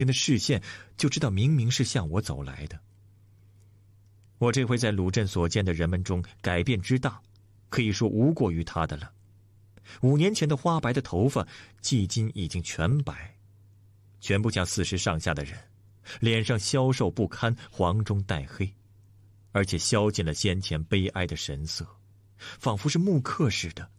人的视线，就知道明明是向我走来的。我这回在鲁镇所见的人们中改变之大，可以说无过于他的了。5年前的花白的头发，迄今已经全白，全部像40上下的人，脸上消瘦不堪，黄中带黑，而且消尽了先前悲哀的神色，仿佛是木刻似的，